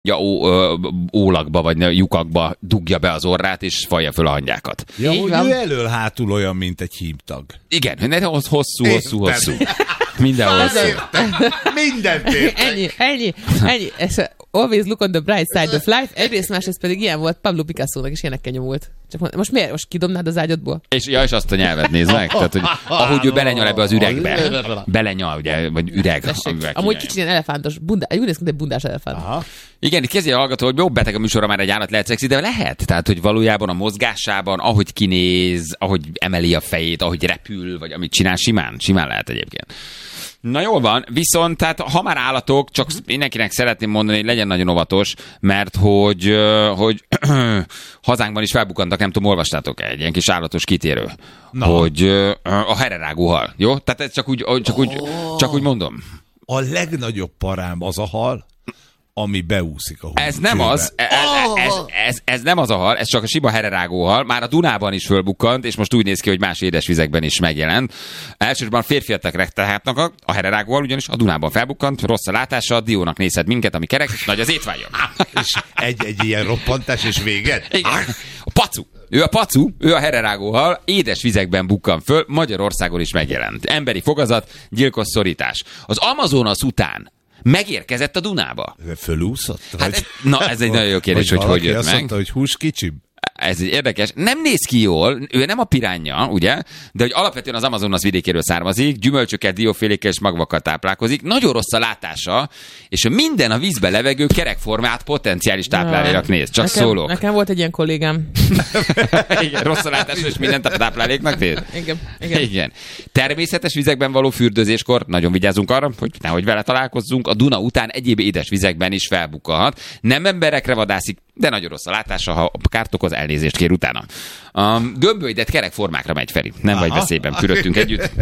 ólakba vagy lyukakba dugja be az orrát, és falja föl a hangyákat. Ja, hogy ő elől-hátul olyan, mint egy hímtag. Igen, hosszú. Mindenhol hosszú. Mindent értek. Ennyi. Always look on the bright side of life. Egyrészt, másrészt pedig ilyen volt Pablo Picasso-nak, és ilyenekkel nyomult. Csak most miért? Most kidobnád az ágyadból? És azt a nyelvet nézd meg. Tehát, hogy ahogy ő belenyal ebbe az üregbe. Belenyal, ugye, vagy üreg. Amúgy kicsit ilyen elefántos, úgy néz ki, mint egy bundás elefánt. Aha. Igen, itt kezdje a hallgató, hogy jobb beteg a műsorra már egy állat lehet szexi, de lehet. Tehát, hogy valójában a mozgásában, ahogy kinéz, ahogy emeli a fejét, ahogy repül, vagy amit csinál, simán lehet egyébként. Na jól van, viszont tehát, ha már állatok, csak mindenkinek szeretném mondani, hogy legyen nagyon óvatos, mert hogy hazánkban is felbukkantak, nem tudom, olvastátok egy ilyen kis állatos kitérő, hogy a hererágó hal, jó? Tehát ez csak úgy mondom. A legnagyobb parám az a hal, ami beúszik a húscsőbe. Ez nem az a hal, ez csak a sima hererágó hal. Már a Dunában is fölbukkant, és most úgy néz ki, hogy más édesvizekben is megjelent. Elsősorban férfiak rektehetnek a hererágó hal, ugyanis a Dunában felbukkant, rossz a látása, diónak nézhet minket, ami kerek, nagy az étvágya. És egy ilyen roppantás, és véget? Igen. A pacu. Ő a hererágó hal, édes vizekben bukkan föl, Magyarországon is megjelent. Emberi fogazat, gyilkos szorítás. Az Amazonas után megérkezett a Dunába. Fölúszott? Hát, ez egy nagyon jó kérdés, hogy jött azt meg. mondta, hogy hús kicsim. Ez egy érdekes. Nem néz ki jól, ő nem a piránja, ugye? De hogy alapvetően az Amazonas vidékéről származik, gyümölcsöket, diófélékkel és magvakkal táplálkozik. Nagyon rossz a látása, és minden a vízbe levegő kerekformát potenciális tápláléknak néz. Csak szólok. Nekem volt egy ilyen kollégám. Igen, rossz a látása, és mindent a tápláléknak néz. Igen. Természetes vizekben való fürdőzéskor nagyon vigyázzunk arra, hogy nehogy vele találkozzunk. A Duna után egyéb édes vizekben is felbukkalhat. Nem emberekre vadászik, de nagyon rossz a látása, ha kárt okoz, elnézést kér utána. Gömbölydet kerekformákra megy, Feri. Nem vagy veszélyben, fürödtünk együtt.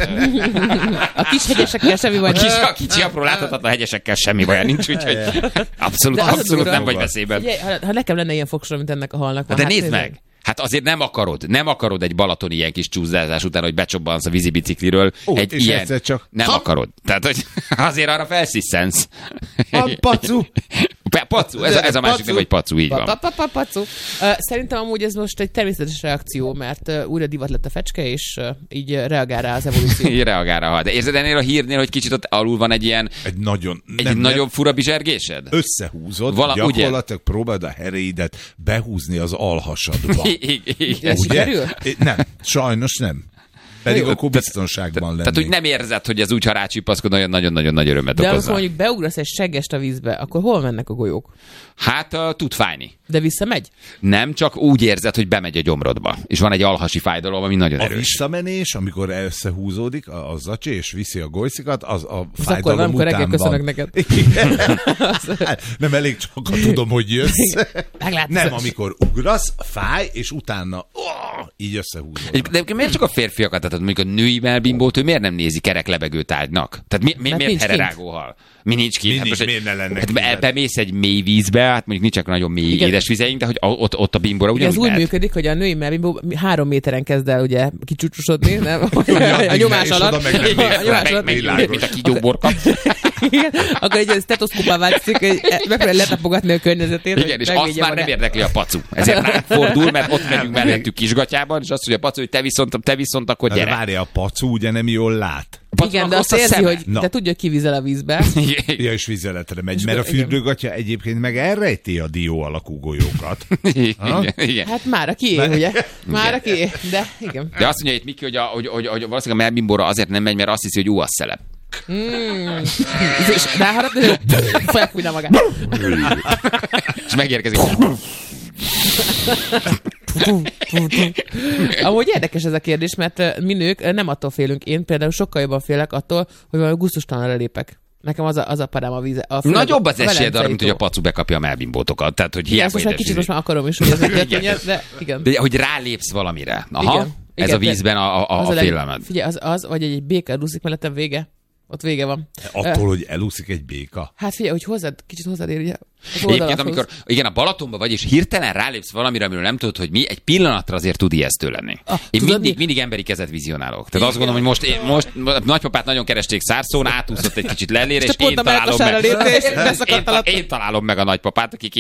A kis hegyesekkel semmi baj. A kicsi apró láthatatlan hegyesekkel semmi baj nincs, úgyhogy abszolút nem vagy veszélyben. Ha nekem lenne ilyen fogsorom, mint ennek a halnak. De nézd meg! Hát azért nem akarod egy balatoni ilyen kis csúszásás után, hogy becsobbansz a vízibicikliről. Egy ilyen. Csak nem akarod. Tehát, hogy azért arra felsziszensz. Pacu! Pacu, ez a másik neve, hogy pacu, így van. Pacu. Szerintem amúgy ez most egy természetes reakció, mert újra divat lett a fecske, és így reagál rá az evolúció. Reagál rá. De érzed ennél a hírnél, hogy kicsit ott alul van egy ilyen nagyon fura bizsergésed? Összehúzod, gyakorlatilag próbáld a heréidet behúzni az alhasadba. Ugye? Nem, sajnos nem. Pedig akkor biztonságban lennénk. Tehát, hogy nem érzed, hogy ez úgy, ha rácsipaszkod, nagyon-nagyon nagy örömet okozza. De amikor mondjuk beugrasz egy seggest a vízbe, akkor hol mennek a golyók? Hát tud fájni. De visszamegy? Nem, csak úgy érzed, hogy bemegy a gyomrodba. És van egy alhasi fájdalom, ami nagyon erős. A visszamenés, amikor összehúzódik a zacsi, és viszi a golyszikat, az a fájdalom akkor nem, után reggel van. köszönök neked. Nem elég csak, ha tudom, hogy jössz. Meglátsz. Nem, amikor ugrasz, fáj, és utána így összehúzódik. De miért csak a férfiakat? Tehát mondjuk a női melbimbót, ő miért nem nézi kerek lebegő tárgynak? Tehát miért hererágó hal? Mi nincs kint? Miért ne lenne hát bemész egy mély vízbe, hát mondjuk nincsenek nagyon mély édes vizeink, de hogy ott a bimbóra ugyanúgy ez úgy működik, hogy a női melbimbó 3 méteren kezd el ugye kicsúcsosodni, nem? A nyomás alatt. Mint a kígyóborka. Akkor egy stetoszkópá változik, megpróbál letapogatni a környezetét. Igen, és azt már nem érdekli a pacu. Ezért ránk fordul, mert ott megyünk mellettük kisgatyában, és azt mondja a pacu, hogy te viszont akkor gyere. De várja, a pacu ugye nem jól lát. Igen, de azt érzi, hogy te tudja, hogy kivízel a vízbe. Ja, és vizeletre megy, mert a fürdőgatya egyébként meg elrejti a dió alakú golyókat. Igen. Hát már aki ugye? Már aki, de igen. De azt mondja itt Miki, hogy valószínűleg a melbimbóra azért nem megy, mert azt hiszi, hogy a szelep. És ráharapni, hogy felfújna magát. És megérkezik. Amúgy érdekes ez a kérdés, mert mi nők nem attól félünk. Én például sokkal jobban félek attól, hogy valami gusztustalanra lépek. Nekem az a parám a víze. Nagyobb az esélyed arra, mint hogy a pacu bekapja a melbimbótokat. Tehát, hogy hiába most már kicsit most már akarom is, hogy ez megtörténjen, de igen. De hogy rálépsz valamire. Aha, igen, ez a vízben a félelmed. Figyelj, az, vagy egy béka elúszik mellettem, vége. Ott vége van. Attól, hogy elúszik egy béka? Hát figyelj, hogy kicsit hozzád ér, ugye Egyébként, amikor igen, a Balatonban vagy, és hirtelen rálépsz valamire, amiről nem tudod, hogy mi, egy pillanatra azért tud ijesztő lenni. Én mindig emberi kezet vizionálok. Tehát azt gondolom, hogy most nagypapát nagyon keresték Szárszón, átúszott egy kicsit lellére, és én találom meg a nagypapát, aki